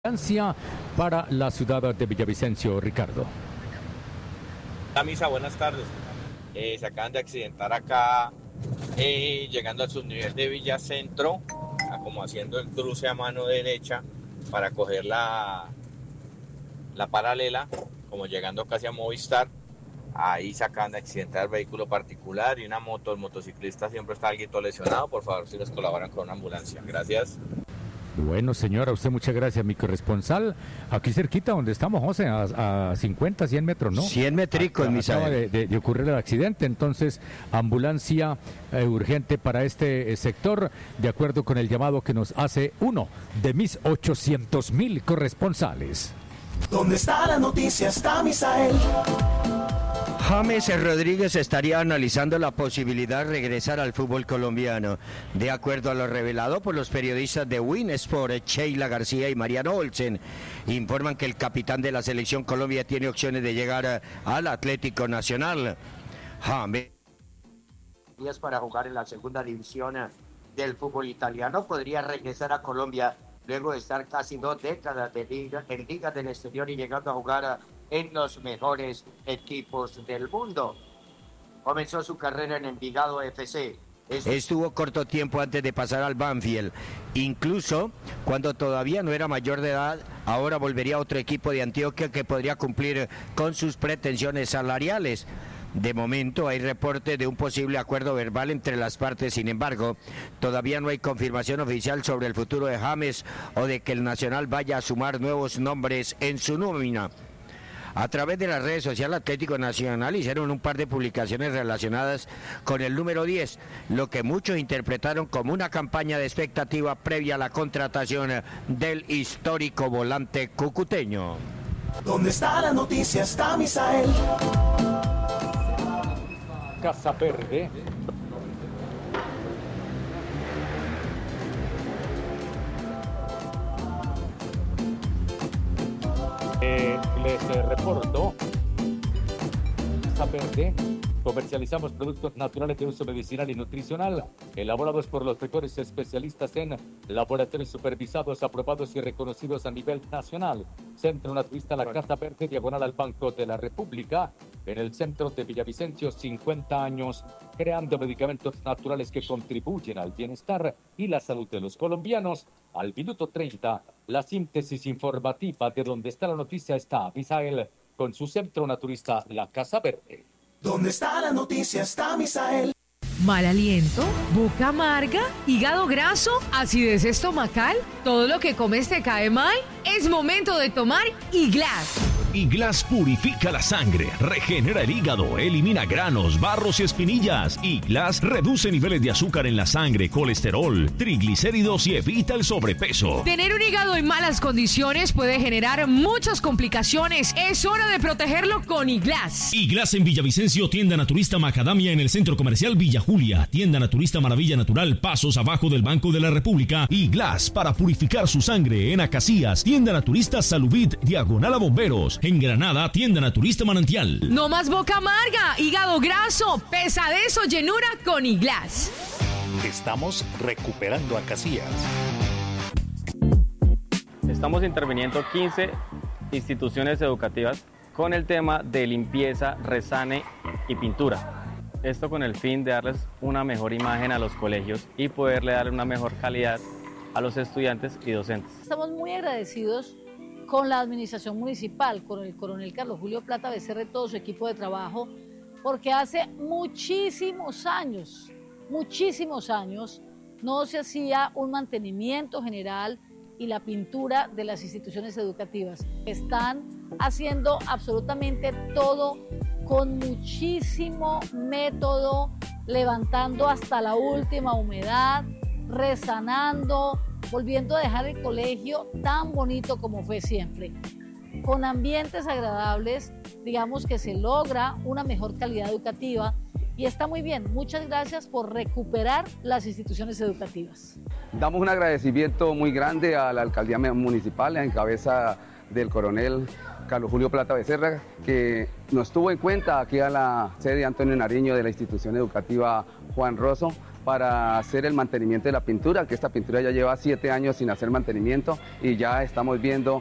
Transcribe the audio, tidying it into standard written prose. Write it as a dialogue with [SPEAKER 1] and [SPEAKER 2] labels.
[SPEAKER 1] ambulancia para la ciudad de Villavicencio, Ricardo.
[SPEAKER 2] La misa, buenas tardes. Se acaban de accidentar acá, llegando al subnivel de Villacentro, como haciendo el cruce a mano derecha para coger la paralela, como llegando casi a Movistar. Ahí se acaban de accidentar el vehículo particular y una moto. El motociclista siempre está algo lesionado. Por favor, si les colaboran con una ambulancia. Gracias.
[SPEAKER 1] Bueno, señora, usted muchas gracias, mi corresponsal. Aquí cerquita donde estamos, José, a 50, 100 metros, ¿no?
[SPEAKER 3] 100 metricos,
[SPEAKER 1] acaba de ocurrir el accidente, entonces ambulancia urgente para este sector, de acuerdo con el llamado que nos hace uno de mis 800,000 corresponsales.
[SPEAKER 4] ¿Dónde está la noticia? Está Misael.
[SPEAKER 3] James Rodríguez estaría analizando la posibilidad de regresar al fútbol colombiano. De acuerdo a lo revelado por los periodistas de Win Sport, Sheila García y Mariano Olsen, informan que el capitán de la selección Colombia tiene opciones de llegar al Atlético Nacional. James, para jugar en la segunda división del fútbol italiano, podría regresar a Colombia luego de estar casi 2 décadas en ligas del exterior y llegando a jugar en los mejores equipos del mundo. Comenzó su carrera en Envigado FC. Estuvo corto tiempo antes de pasar al Banfield. Incluso cuando todavía no era mayor de edad, ahora volvería a otro equipo de Antioquia que podría cumplir con sus pretensiones salariales. De momento hay reporte de un posible acuerdo verbal entre las partes, sin embargo, todavía no hay confirmación oficial sobre el futuro de James o de que el Nacional vaya a sumar nuevos nombres en su nómina. A través de las redes sociales, Atlético Nacional hicieron un par de publicaciones relacionadas con el número 10, lo que muchos interpretaron como una campaña de expectativa previa a la contratación del histórico volante cucuteño.
[SPEAKER 4] ¿Dónde está la noticia? Está Misael.
[SPEAKER 1] Casa Verde. Les reporto, Casa Verde, comercializamos productos naturales de uso medicinal y nutricional, elaborados por los mejores especialistas en laboratorios supervisados, aprobados y reconocidos a nivel nacional. Centro Naturista La Casa Verde, diagonal al Banco de la República, en el centro de Villavicencio, 50 años, creando medicamentos naturales que contribuyen al bienestar y la salud de los colombianos. Al minuto 30, la síntesis informativa de donde está la noticia está Misael con su Centro Naturista La Casa Verde.
[SPEAKER 4] ¿Dónde está la noticia? Está Misael.
[SPEAKER 5] Mal aliento, boca amarga, hígado graso, acidez estomacal, todo lo que comes te cae mal. Es momento de tomar Iglas.
[SPEAKER 6] Iglas purifica la sangre, regenera el hígado, elimina granos, barros y espinillas. Iglas reduce niveles de azúcar en la sangre, colesterol, triglicéridos y evita el sobrepeso.
[SPEAKER 5] Tener un hígado en malas condiciones puede generar muchas complicaciones. Es hora de protegerlo con Iglas.
[SPEAKER 6] Iglas en Villavicencio, tienda naturista Macadamia en el centro comercial Villa Julia, tienda naturista Maravilla Natural, pasos abajo del Banco de la República. Iglas para purificar su sangre en Acacías, tienda naturista Salubit, diagonal a Bomberos. En Granada, tienda naturista Manantial.
[SPEAKER 5] No más boca amarga, hígado graso, pesadez o llenura con Iglas.
[SPEAKER 7] Estamos recuperando Acacías.
[SPEAKER 8] Estamos interviniendo 15 instituciones educativas con el tema de limpieza, resane y pintura. Esto con el fin de darles una mejor imagen a los colegios y poderle dar una mejor calidad a los estudiantes y docentes.
[SPEAKER 9] Estamos muy agradecidos con la administración municipal, con el coronel Carlos Julio Plata Becerra y todo su equipo de trabajo, porque hace muchísimos años, no se hacía un mantenimiento general y la pintura de las instituciones educativas. Están haciendo absolutamente todo con muchísimo método, levantando hasta la última humedad, resanando, volviendo a dejar el colegio tan bonito como fue siempre. Con ambientes agradables, digamos que se logra una mejor calidad educativa y está muy bien. Muchas gracias por recuperar las instituciones educativas.
[SPEAKER 10] Damos un agradecimiento muy grande a la alcaldía municipal en cabeza del coronel Carlos Julio Plata Becerra, que nos tuvo en cuenta aquí a la sede Antonio Nariño de la institución educativa Juan Rosso, para hacer el mantenimiento de la pintura, que esta pintura ya lleva 7 años sin hacer mantenimiento y ya estamos viendo